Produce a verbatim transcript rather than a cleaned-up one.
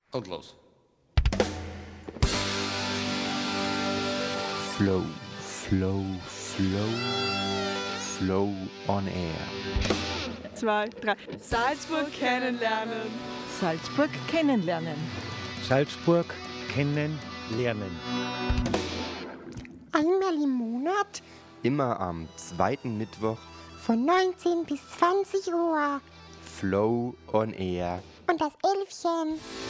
Und los. Flow, Flow, Flow, Flow on Air. Zwei, drei. Salzburg kennenlernen. Salzburg kennenlernen. Salzburg kennenlernen. Einmal im Monat Immer am zweiten Mittwoch von neunzehn bis zwanzig Uhr. Flow on Air. Und das Elfchen